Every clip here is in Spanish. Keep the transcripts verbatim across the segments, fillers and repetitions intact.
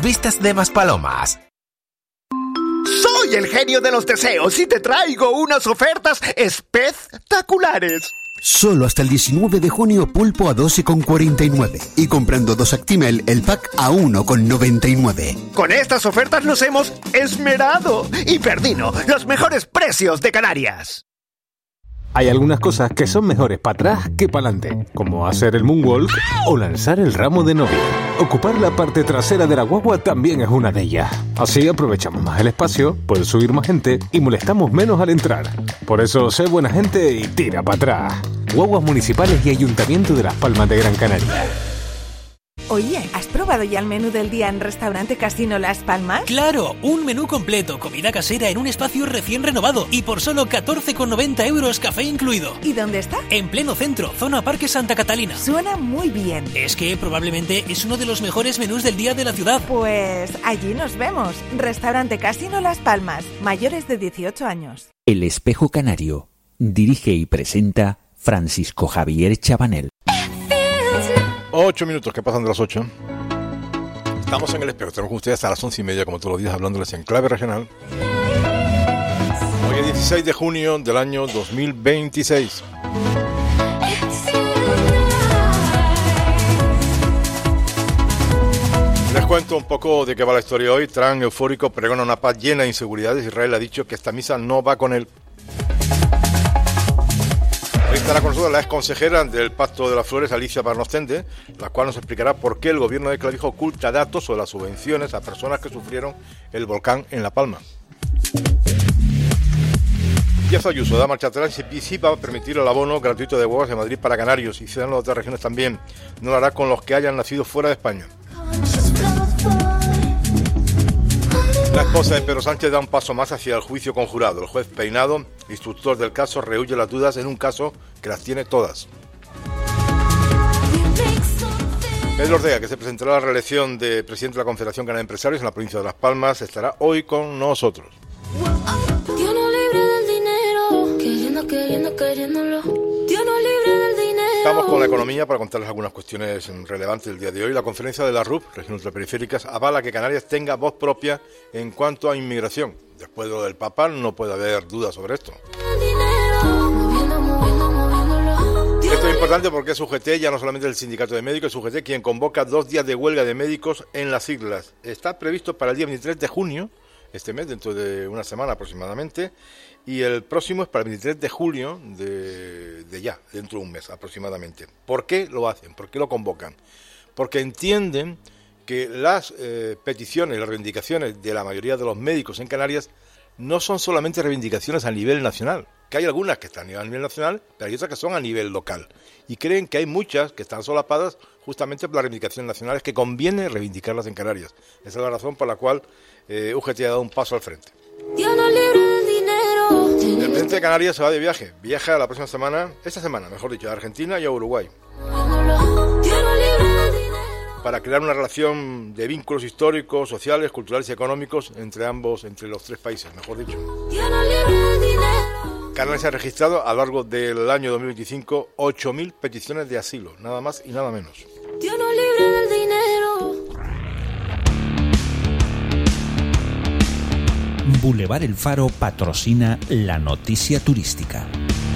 vistas de Maspalomas. Soy el genio de los deseos y te traigo unas ofertas espectaculares. Solo hasta el diecinueve de junio pulpo a doce con cuarenta y nueve y comprando dos Actimel el pack a uno con noventa y nueve. Con estas ofertas nos hemos esmerado. Hiperdino, los mejores precios de Canarias. Hay algunas cosas que son mejores para atrás que para adelante, como hacer el moonwalk o lanzar el ramo de novia. Ocupar la parte trasera de la guagua también es una de ellas. Así aprovechamos más el espacio, puede subir más gente y molestamos menos al entrar. Por eso, sé buena gente y tira para atrás. Guaguas municipales y Ayuntamiento de Las Palmas de Gran Canaria. Oye, ¿has probado ya el menú del día en Restaurante Casino Las Palmas? ¡Claro! Un menú completo, comida casera en un espacio recién renovado y por solo catorce con noventa euros, café incluido. ¿Y dónde está? En pleno centro, zona Parque Santa Catalina. Suena muy bien. Es que probablemente es uno de los mejores menús del día de la ciudad. Pues allí nos vemos. Restaurante Casino Las Palmas, mayores de dieciocho años. El Espejo Canario. Dirige y presenta Francisco Javier Chabanel. Ocho minutos que pasan de las ocho. Estamos en El Espejo. Tenemos con ustedes hasta las once y media, como todos los días, hablándoles en clave regional. Hoy es dieciséis de junio del año dos mil veintiséis. Les cuento un poco de qué va la historia hoy. Trump, eufórico, pregona una paz llena de inseguridades. Israel ha dicho que esta misa no va con él. Hoy estará con nosotros la ex consejera del Pacto de las Flores, Alicia Barnostende, la cual nos explicará por qué el gobierno de Clavijo oculta datos sobre las subvenciones a personas que sufrieron el volcán en La Palma. Díaz Ayuso da marcha atrás y participa para permitir el abono gratuito de huevos de Madrid para canarios y ciudadanos de otras regiones también. No lo hará con los que hayan nacido fuera de España. La esposa de Pedro Sánchez da un paso más hacia el juicio conjurado. El juez Peinado, instructor del caso, rehúye las dudas en un caso que las tiene todas. Pedro Ortega, que se presentará a la reelección de presidente de la Confederación Canaria de Empresarios en la provincia de Las Palmas, estará hoy con nosotros. Dios no libre del dinero, queriendo, queriendo, queriéndolo. Dios no libre del dinero. Estamos con la economía para contarles algunas cuestiones relevantes del día de hoy. La conferencia de la R U P, Regiones Ultraperiféricas, avala que Canarias tenga voz propia en cuanto a inmigración. Después de lo del Papa no puede haber dudas sobre esto. Esto es importante porque es U G T, ya no solamente el sindicato de médicos, es U G T quien convoca dos días de huelga de médicos en las islas. Está previsto para el día veintitrés de junio, este mes, dentro de una semana aproximadamente, y el próximo es para el veintitrés de julio de, de ya, dentro de un mes aproximadamente. ¿Por qué lo hacen? ¿Por qué lo convocan? Porque entienden que las eh, peticiones, las reivindicaciones de la mayoría de los médicos en Canarias no son solamente reivindicaciones a nivel nacional, que hay algunas que están a nivel nacional, pero hay otras que son a nivel local. Y creen que hay muchas que están solapadas justamente por las reivindicaciones nacionales que conviene reivindicarlas en Canarias. Esa es la razón por la cual eh, U G T ha dado un paso al frente. Dios no libre del dinero. El presidente de Canarias se va de viaje. Viaja la próxima semana, esta semana, mejor dicho, a Argentina y a Uruguay. Para crear una relación de vínculos históricos, sociales, culturales y económicos entre ambos, entre los tres países, mejor dicho. Canarias ha registrado a lo largo del año dos mil veinticinco ocho mil peticiones de asilo, nada más y nada menos. Dios no libre del dinero. Boulevard El Faro patrocina la noticia turística.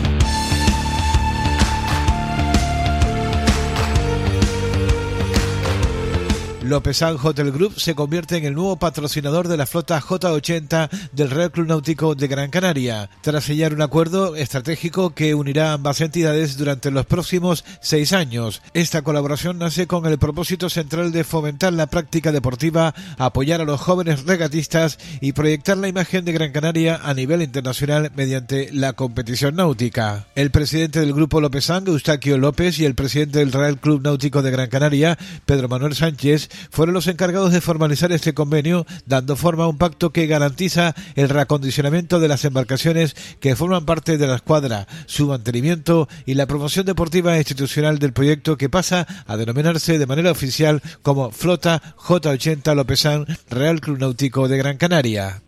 Lopesan Hotel Group se convierte en el nuevo patrocinador de la flota J ochenta del Real Club Náutico de Gran Canaria, tras sellar un acuerdo estratégico que unirá a ambas entidades durante los próximos seis años. Esta colaboración nace con el propósito central de fomentar la práctica deportiva, apoyar a los jóvenes regatistas y proyectar la imagen de Gran Canaria a nivel internacional mediante la competición náutica. El presidente del grupo Lopesan, Eustaquio López, y el presidente del Real Club Náutico de Gran Canaria, Pedro Manuel Sánchez, fueron los encargados de formalizar este convenio, dando forma a un pacto que garantiza el reacondicionamiento de las embarcaciones que forman parte de la escuadra, su mantenimiento y la promoción deportiva e institucional del proyecto, que pasa a denominarse de manera oficial como Flota J ochenta Lopesan Real Club Náutico de Gran Canaria.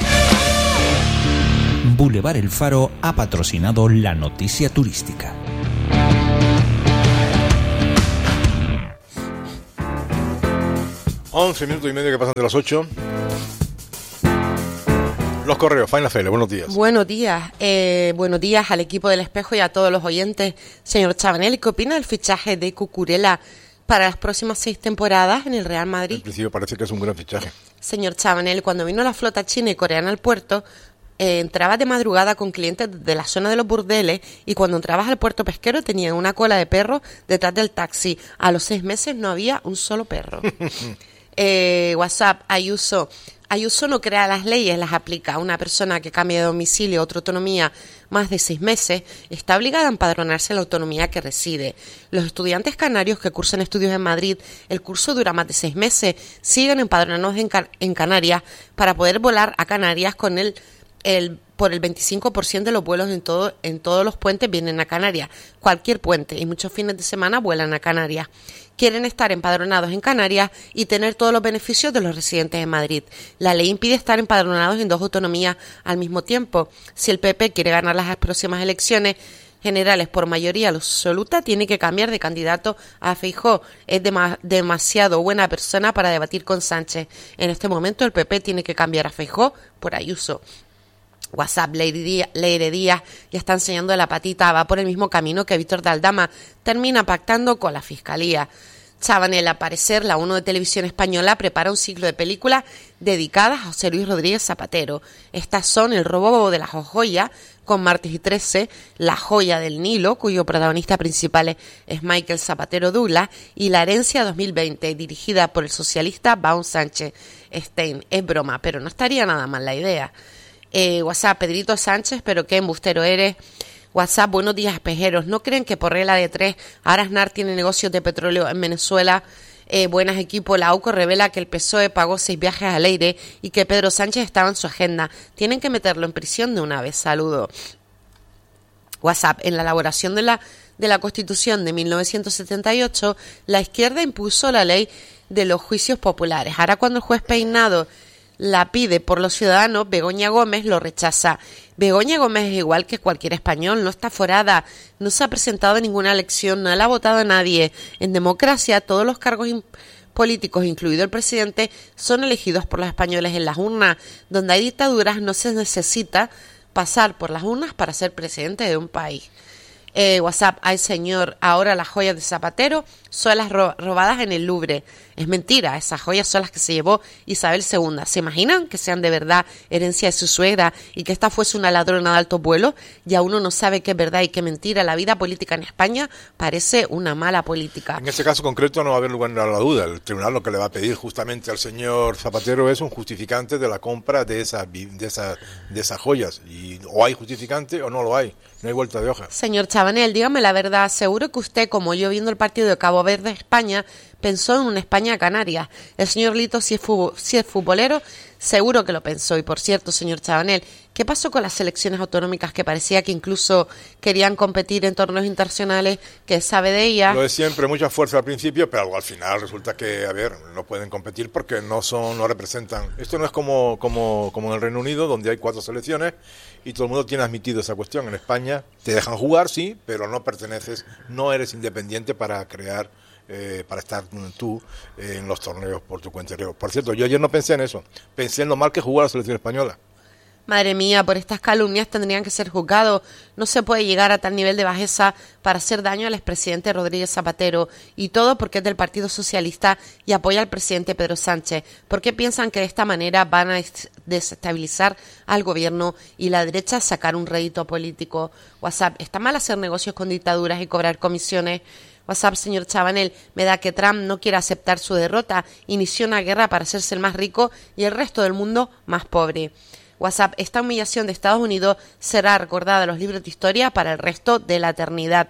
Boulevard El Faro ha patrocinado la noticia turística. once minutos y medio que pasan de las ocho. Los correos, Faina Fele, buenos días. Buenos días, eh, buenos días al equipo del Espejo y a todos los oyentes. Señor Chabanel, ¿qué opina del fichaje de Cucurella para las próximas seis temporadas en el Real Madrid? En principio parece que es un gran fichaje. Señor Chabanel, cuando vino la flota china y coreana al puerto, eh, entrabas de madrugada con clientes de la zona de los burdeles y cuando entrabas al puerto pesquero tenían una cola de perros detrás del taxi. A los seis meses no había un solo perro. eh, WhatsApp, Ayuso... Ayuso no crea las leyes, las aplica. Una persona que cambia de domicilio a otra autonomía más de seis meses está obligada a empadronarse en la autonomía que reside. Los estudiantes canarios que cursan estudios en Madrid, el curso dura más de seis meses, siguen empadronados en, Can- en Canarias para poder volar a Canarias con el, el por el veinticinco por ciento de los vuelos en todo en todos los puentes vienen a Canarias. Cualquier puente y muchos fines de semana vuelan a Canarias. Quieren estar empadronados en Canarias y tener todos los beneficios de los residentes en Madrid. La ley impide estar empadronados en dos autonomías al mismo tiempo. Si el P P quiere ganar las próximas elecciones generales por mayoría absoluta, tiene que cambiar de candidato a Feijóo. Es dema- demasiado buena persona para debatir con Sánchez. En este momento el P P tiene que cambiar a Feijóo por Ayuso. WhatsApp, Leire Díaz, Leire Díaz ya está enseñando la patita, va por el mismo camino que Víctor de Aldama, termina pactando con la Fiscalía. Chabanel, al parecer, la uno de Televisión Española prepara un ciclo de películas dedicadas a José Luis Rodríguez Zapatero. Estas son El robo de la joya, con Martes y Trece, La joya del Nilo, cuyo protagonista principal es Michael Zapatero Douglas, y La herencia dos mil veinte, dirigida por el socialista Baun Sánchez Stein. Es broma, pero no estaría nada mal la idea. Eh, WhatsApp, Pedrito Sánchez, pero qué embustero eres. WhatsApp, buenos días, espejeros. ¿No creen que por regla de tres ahora Aznar tiene negocios de petróleo en Venezuela? Eh, buenas, equipo. La AUCO revela que el P S O E pagó seis viajes al aire y que Pedro Sánchez estaba en su agenda. Tienen que meterlo en prisión de una vez. Saludo. WhatsApp, en la elaboración de la, de la Constitución de mil novecientos setenta y ocho, la izquierda impuso la ley de los juicios populares. Ahora cuando el juez Peinado la pide por los ciudadanos, Begoña Gómez lo rechaza. Begoña Gómez es igual que cualquier español, no está forada, no se ha presentado en ninguna elección, no la ha votado a nadie. En democracia, todos los cargos políticos, incluido el presidente, son elegidos por los españoles en las urnas. Donde hay dictaduras no se necesita pasar por las urnas para ser presidente de un país. Eh, WhatsApp, ay señor, ahora las joyas de Zapatero son las ro- robadas en el Louvre. Es mentira, esas joyas son las que se llevó Isabel segunda. ¿Se imaginan que sean de verdad herencia de su suegra y que esta fuese una ladrona de alto vuelo? Ya uno no sabe qué es verdad y qué mentira. La vida política en España parece una mala política. En este caso concreto no va a haber lugar a la duda. El tribunal lo que le va a pedir justamente al señor Zapatero es un justificante de la compra de esas de esas de esas joyas. Y o hay justificante o no lo hay. No hay vuelta de hoja. Señor Chabanel, dígame la verdad. Seguro que usted, como yo viendo el partido de Cabo Verde España, pensó en una España Canarias. El señor Lito, si es, fu- si es futbolero, seguro que lo pensó. Y por cierto, señor Chabanel, ¿qué pasó con las selecciones autonómicas que parecía que incluso querían competir en torneos internacionales? ¿Qué sabe de ellas? Lo de siempre, mucha fuerza al principio, pero luego al final resulta que, a ver, no pueden competir porque no son, no representan. Esto no es como, como, como en el Reino Unido, donde hay cuatro selecciones y todo el mundo tiene admitido esa cuestión. En España te dejan jugar, sí, pero no perteneces, no eres independiente para crear, eh, para estar tú eh, en los torneos por tu cuenta. Por cierto, yo ayer no pensé en eso, pensé en lo mal que jugó la selección española. Madre mía, por estas calumnias tendrían que ser juzgados. No se puede llegar a tal nivel de bajeza para hacer daño al expresidente Rodríguez Zapatero. Y todo porque es del Partido Socialista y apoya al presidente Pedro Sánchez. ¿Por qué piensan que de esta manera van a desestabilizar al gobierno y la derecha sacar un rédito político? WhatsApp, ¿está mal hacer negocios con dictaduras y cobrar comisiones? WhatsApp, señor Chabanel, me da que Trump no quiere aceptar su derrota. Inició una guerra para hacerse el más rico y el resto del mundo más pobre. WhatsApp, esta humillación de Estados Unidos será recordada en los libros de historia para el resto de la eternidad.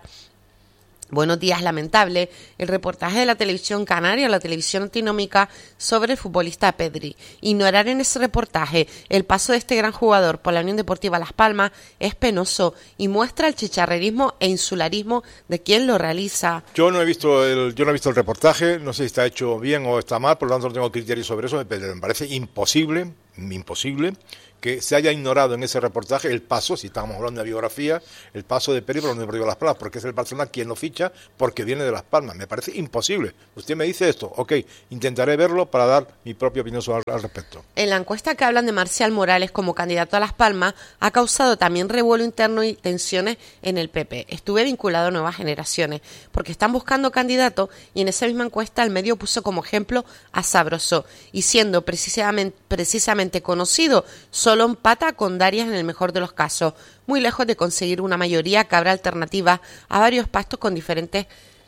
Buenos días, lamentable el reportaje de la televisión canaria, la televisión autonómica, sobre el futbolista Pedri. Ignorar en ese reportaje el paso de este gran jugador por la Unión Deportiva Las Palmas es penoso y muestra el chicharrerismo e insularismo de quien lo realiza. Yo no he visto el, yo no he visto el reportaje, no sé si está hecho bien o está mal, por lo tanto no tengo criterio sobre eso, pero me parece imposible imposible que se haya ignorado en ese reportaje el paso, si estábamos hablando de biografía, el paso de Peri por donde perdió Las Palmas, porque es el Barcelona quien lo ficha porque viene de Las Palmas. Me parece imposible. Usted me dice esto, ok, intentaré verlo para dar mi propia opinión al, al respecto. En la encuesta que hablan de Marcial Morales como candidato a Las Palmas, ha causado también revuelo interno y tensiones en el P P. Estuve vinculado a Nuevas Generaciones, porque están buscando candidato y en esa misma encuesta el medio puso como ejemplo a Sabroso, y siendo precisamente, precisamente conocido, solo empata con Darias en el mejor de los casos, muy lejos de conseguir una mayoría que abra alternativa a varios pactos con diferentes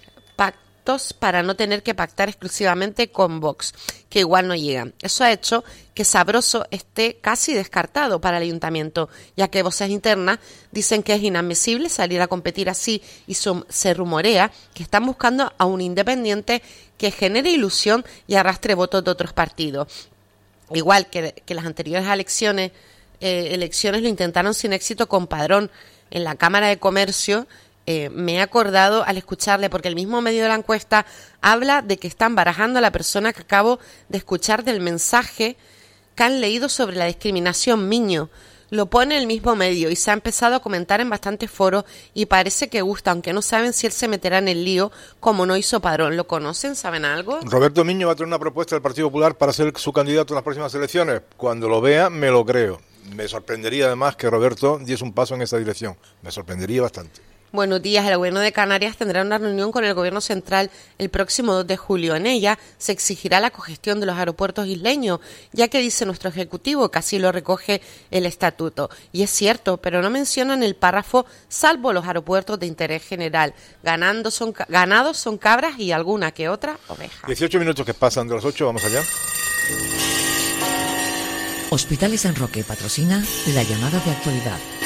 pactos para no tener que pactar exclusivamente con Vox, que igual no llegan. Eso ha hecho que Sabroso esté casi descartado para el ayuntamiento, ya que voces internas dicen que es inadmisible salir a competir así y se rumorea que están buscando a un independiente que genere ilusión y arrastre votos de otros partidos. Igual que, que las anteriores elecciones, eh, elecciones lo intentaron sin éxito con Padrón en la Cámara de Comercio. Eh, me he acordado al escucharle, porque el mismo medio de la encuesta habla de que están barajando a la persona que acabo de escuchar del mensaje que han leído sobre la discriminación Miño. Lo pone el mismo medio y se ha empezado a comentar en bastantes foros y parece que gusta, aunque no saben si él se meterá en el lío como no hizo Padrón. ¿Lo conocen? ¿Saben algo? Roberto Miño va a tener una propuesta del Partido Popular para ser su candidato en las próximas elecciones. Cuando lo vea, me lo creo. Me sorprendería además que Roberto diese un paso en esa dirección. Me sorprendería bastante. Buenos días. El Gobierno de Canarias tendrá una reunión con el Gobierno Central el próximo dos de julio. En ella se exigirá la cogestión de los aeropuertos isleños, ya que dice nuestro Ejecutivo que así lo recoge el Estatuto. Y es cierto, pero no mencionan el párrafo salvo los aeropuertos de interés general. Ganando son, ganados son cabras y alguna que otra oveja. dieciocho minutos que pasan de las ocho, vamos allá. Hospitales San Roque patrocina la llamada de actualidad.